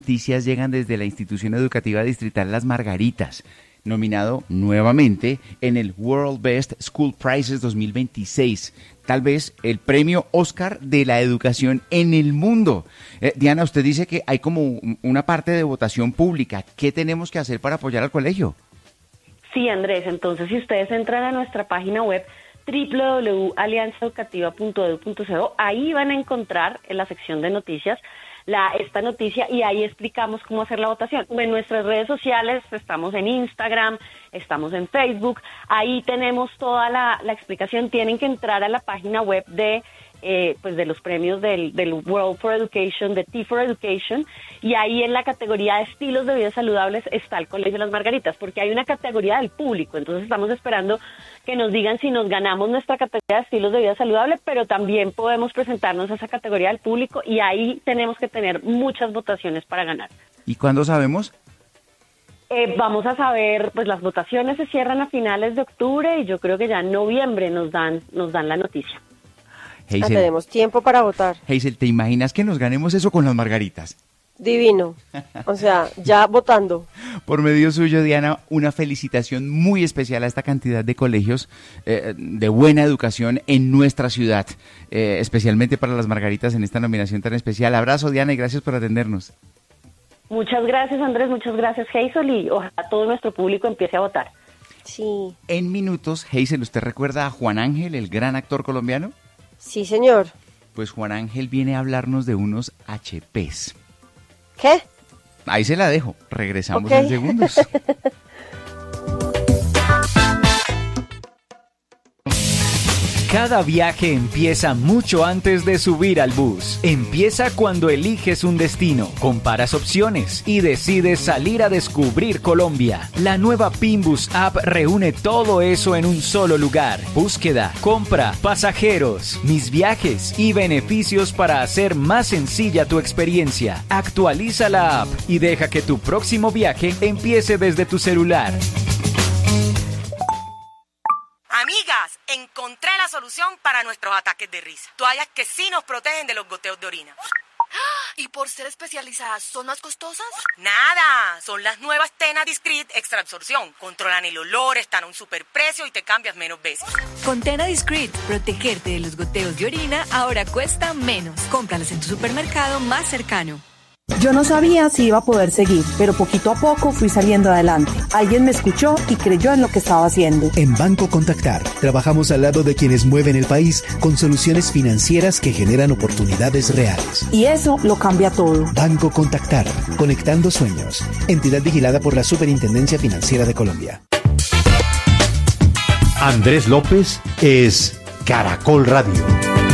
Noticias llegan desde la institución educativa distrital Las Margaritas, nominado nuevamente en el World Best School Prizes 2026, tal vez el premio Oscar de la educación en el mundo. Diana, usted dice que hay como una parte de votación pública. ¿Qué tenemos que hacer para apoyar al colegio? Sí, Andrés, entonces si ustedes entran a nuestra página web www.alianzaeducativa.edu.co, ahí van a encontrar en la sección de noticias esta noticia y ahí explicamos cómo hacer la votación. En nuestras redes sociales estamos en Instagram, estamos en Facebook, ahí tenemos toda la explicación. Tienen que entrar a la página web de los premios del World for Education, de T for Education, y ahí en la categoría de estilos de vida saludables está el Colegio de Las Margaritas, porque hay una categoría del público, entonces estamos esperando que nos digan si nos ganamos nuestra categoría de estilos de vida saludable, pero también podemos presentarnos a esa categoría del público y ahí tenemos que tener muchas votaciones para ganar. ¿Y cuándo sabemos? Vamos a saber, pues las votaciones se cierran a finales de octubre y yo creo que ya en noviembre nos dan la noticia. Hazel, tenemos tiempo para votar. Hazel, ¿te imaginas que nos ganemos eso con Las Margaritas? Divino. O sea, ya votando. Por medio suyo, Diana, una felicitación muy especial a esta cantidad de colegios de buena educación en nuestra ciudad, especialmente para Las Margaritas en esta nominación tan especial. Abrazo, Diana, y gracias por atendernos. Muchas gracias, Andrés, muchas gracias, Hazel, y ojalá todo nuestro público empiece a votar. Sí. En minutos, Hazel, ¿usted recuerda a Juan Ángel, el gran actor colombiano? Sí, señor. Pues Juan Ángel viene a hablarnos de unos HPs. ¿Qué? Ahí se la dejo. Regresamos en segundos. Cada viaje empieza mucho antes de subir al bus. Empieza cuando eliges un destino, comparas opciones y decides salir a descubrir Colombia. La nueva Pinbus App reúne todo eso en un solo lugar. Búsqueda, compra, pasajeros, mis viajes y beneficios para hacer más sencilla tu experiencia. Actualiza la app y deja que tu próximo viaje empiece desde tu celular. Amigas, encontré la solución para nuestros ataques de risa. Toallas que sí nos protegen de los goteos de orina. ¿Y por ser especializadas son más costosas? Nada, son las nuevas Tena Discreet Extra Absorción. Controlan el olor, están a un superprecio y te cambias menos veces. Con Tena Discreet, protegerte de los goteos de orina ahora cuesta menos. Cómpralas en tu supermercado más cercano. Yo no sabía si iba a poder seguir, pero poquito a poco fui saliendo adelante. Alguien me escuchó y creyó en lo que estaba haciendo. En Banco Contactar, trabajamos al lado de quienes mueven el país con soluciones financieras que generan oportunidades reales. Y eso lo cambia todo. Banco Contactar, conectando sueños. Entidad vigilada por la Superintendencia Financiera de Colombia. Andrés López es Caracol Radio.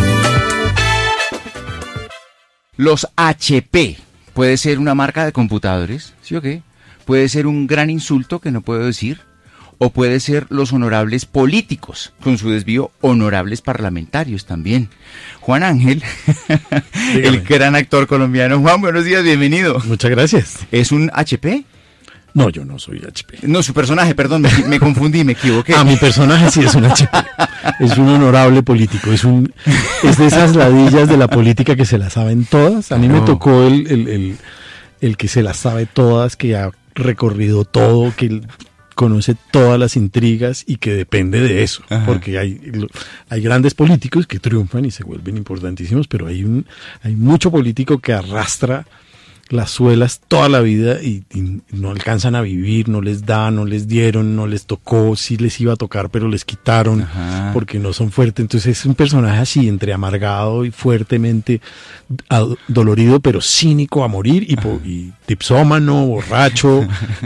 Los HP. Puede ser una marca de computadores, ¿sí o qué? Puede ser un gran insulto que no puedo decir, o puede ser los honorables políticos, con su desvío honorables parlamentarios también. Juan Ángel, el gran actor colombiano. Juan, buenos días, bienvenido. Muchas gracias. ¿Es un HP? No, yo no soy HP. No, su personaje, perdón, me confundí, me equivoqué. Mi personaje sí es un HP. Es un honorable político. Es de esas ladillas de la política que se las saben todas. A mí me tocó el que se las sabe todas, que ha recorrido todo, que conoce todas las intrigas y que depende de eso. Ajá. Porque hay grandes políticos que triunfan y se vuelven importantísimos, pero hay mucho político que arrastra las suelas toda la vida y no alcanzan a vivir, no les dieron, no les tocó, sí les iba a tocar, pero les quitaron. Ajá. Porque no son fuertes. Entonces es un personaje así, entre amargado y fuertemente dolorido, pero cínico a morir y dipsómano, borracho,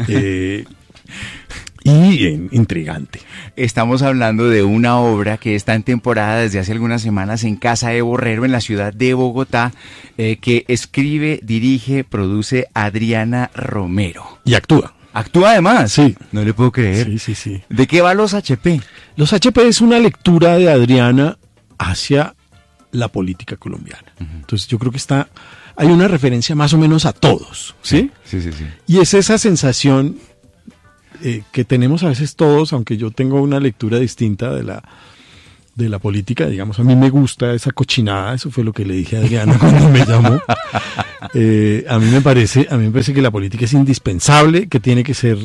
y intrigante. Estamos hablando de una obra que está en temporada desde hace algunas semanas en Casa Evo Herrero, en la ciudad de Bogotá, que escribe, dirige, produce Adriana Romero. Y actúa. ¿Actúa además? Sí. No le puedo creer. Sí. ¿De qué va Los HP? Los HP es una lectura de Adriana hacia la política colombiana. Uh-huh. Entonces yo creo que hay una referencia más o menos a todos, ¿sí? Sí. Y es esa sensación que tenemos a veces todos, aunque yo tengo una lectura distinta de de la política, digamos, a mí me gusta esa cochinada, eso fue lo que le dije a Adriana cuando me llamó. A mí me parece que la política es indispensable, que tiene que ser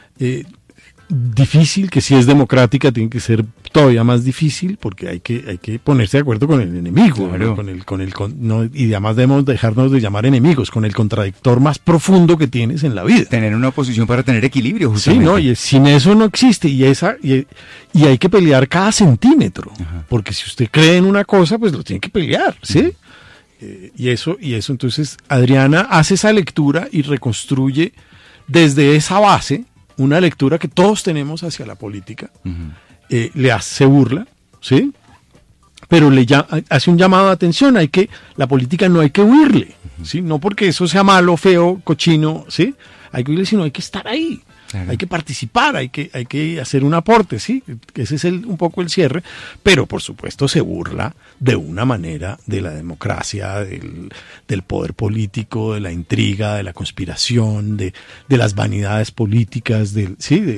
difícil, que si es democrática tiene que ser todavía más difícil, porque hay que ponerse de acuerdo con el enemigo, claro. ¿no? Y además debemos dejarnos de llamar enemigos, con el contradictor más profundo que tienes en la vida. Tener una oposición para tener equilibrio, Sí, justamente. no, y sin eso no existe, y hay que pelear cada centímetro, porque si usted cree en una cosa, pues lo tiene que pelear, ¿sí? Y eso, entonces Adriana hace esa lectura y reconstruye desde esa base una lectura que todos tenemos hacia la política. Se burla, ¿sí? Pero hace un llamado de atención, la política no hay que huirle, ¿sí? No porque eso sea malo, feo, cochino, ¿sí? Hay que huirle, sino hay que estar ahí. Claro. Hay que participar, hay que hacer un aporte, ¿sí? Ese es un poco el cierre, pero por supuesto se burla de una manera de la democracia, del poder político, de la intriga, de la conspiración, de las vanidades políticas, de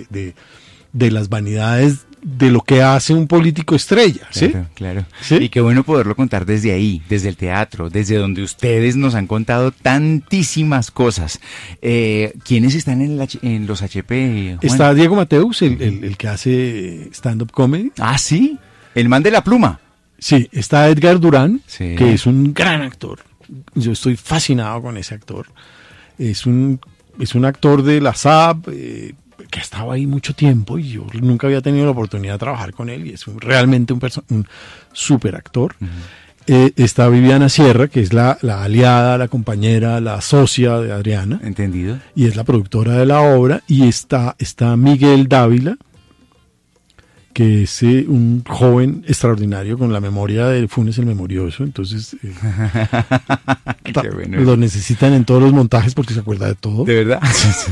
las vanidades de lo que hace un político estrella, ¿sí? Claro, claro. ¿Sí? Y qué bueno poderlo contar desde ahí, desde el teatro, desde donde ustedes nos han contado tantísimas cosas. ¿Quiénes están en los HP, Juan? Está Diego Mateus, el que hace stand-up comedy. Ah, ¿sí? El man de la pluma. Sí, está Edgar Durán, sí, que es un gran actor. Yo estoy fascinado con ese actor. Es un actor de la SAP, que ha estado ahí mucho tiempo y yo nunca había tenido la oportunidad de trabajar con él, y es realmente un súper actor. Está Viviana Sierra, que es la aliada, la compañera, la socia de Adriana. Entendido. Y es la productora de la obra. Y está Miguel Dávila, que es un joven extraordinario con la memoria de Funes el Memorioso. Entonces, bueno, lo necesitan en todos los montajes porque se acuerda de todo. ¿De verdad?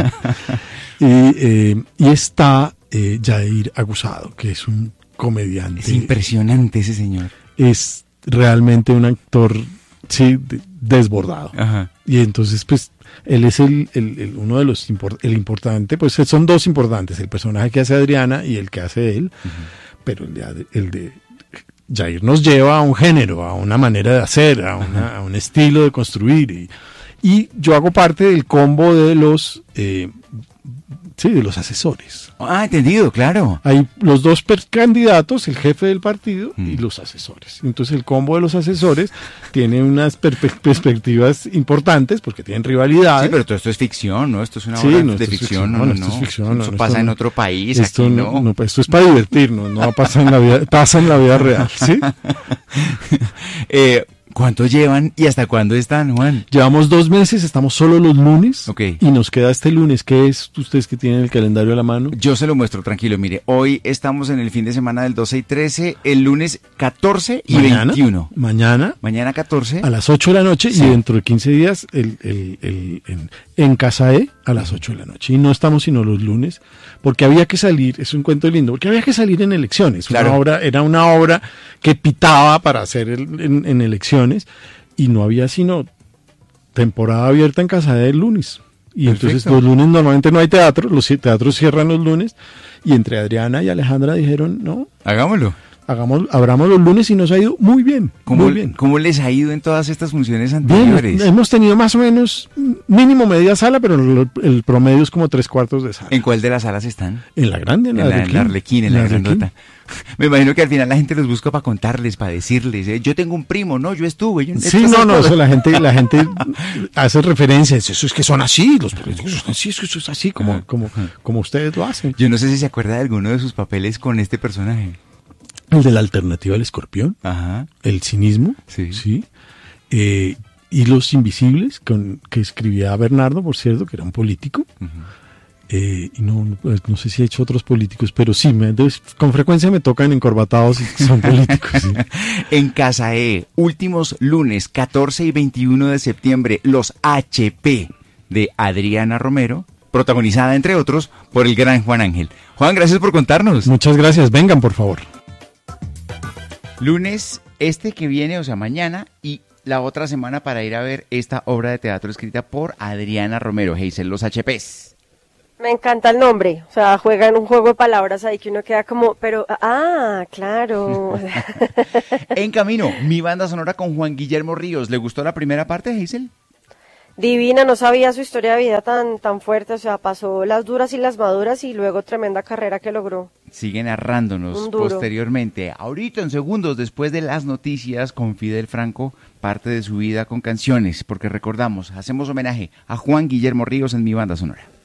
Y está Jair Aguzado, que es un comediante. Es impresionante ese señor. Es realmente un actor, sí, desbordado. Ajá. Y entonces, pues, él es uno de los el importante, pues son dos importantes, el personaje que hace Adriana y el que hace él, pero el de Jair nos lleva a un género, a una manera de hacer, a un estilo de construir, y yo hago parte del combo de los de los asesores. Ah, entendido, claro. Hay los dos candidatos, el jefe del partido y los asesores. Entonces el combo de los asesores tiene unas perspectivas importantes porque tienen rivalidades. Sí, pero todo esto es ficción, ¿no? Esto es una obra de ficción, no. Esto es ficción, eso pasa en otro país, esto aquí no. Esto es para divertirnos, no pasa en la vida, pasa en la vida real, ¿sí? ¿Cuánto llevan y hasta cuándo están, Juan? Llevamos 2 meses, estamos solo los lunes. Okay. Y nos queda este lunes. ¿Qué es ustedes que tienen el calendario a la mano? Yo se lo muestro, tranquilo. Mire, hoy estamos en el fin de semana del 12 y 13, el lunes 14 y 21. Mañana 14. A las 8 de la noche, sí. Y dentro de 15 días en Casa E a las 8 de la noche. Y no estamos sino los lunes, porque había que salir, es un cuento lindo, porque había que salir en elecciones. Claro. Era una obra que pitaba para hacer en elecciones. Y no había sino temporada abierta en Casa del lunes. Y perfecto. Entonces los lunes normalmente no hay teatro, los teatros cierran los lunes. Y entre Adriana y Alejandra dijeron, no, hagámoslo. Abramos los lunes y nos ha ido muy bien. Muy bien. ¿Cómo les ha ido en todas estas funciones anteriores? Bien, hemos tenido más o menos mínimo media sala, pero el promedio es como 3/4 de sala. ¿En cuál de las salas están? En la grande, en la Arlequín, en la grandota. Me imagino que al final la gente los busca para contarles, para decirles, yo tengo un primo, no, yo estuve. Sí, no, eso la gente hace referencias, eso es que son así, los políticos son así, eso es así, como ustedes lo hacen. Yo no sé si se acuerda de alguno de sus papeles con este personaje. El de la alternativa al escorpión, ajá, el cinismo, sí. Y Los Invisibles, que escribía Bernardo, por cierto, que era un político. Uh-huh. Y no sé si he hecho otros políticos, pero sí, con frecuencia me tocan encorbatados y son políticos. Sí. En Casa E, últimos lunes 14 y 21 de septiembre, Los HP de Adriana Romero, protagonizada, entre otros, por el gran Juan Ángel. Juan, gracias por contarnos. Muchas gracias, vengan por favor. Lunes que viene, o sea, mañana, y la otra semana para ir a ver esta obra de teatro escrita por Adriana Romero, Hazel, Los HPs. Me encanta el nombre, o sea, juegan un juego de palabras ahí que uno queda como, pero, claro. En camino, mi banda sonora con Juan Guillermo Ríos. ¿Le gustó la primera parte, Hazel? Divina, no sabía su historia de vida tan fuerte, o sea, pasó las duras y las maduras y luego tremenda carrera que logró. Sigue narrándonos posteriormente, ahorita en segundos después de las noticias, con Fidel Franco, parte de su vida con canciones, porque recordamos, hacemos homenaje a Juan Guillermo Ríos en mi banda sonora.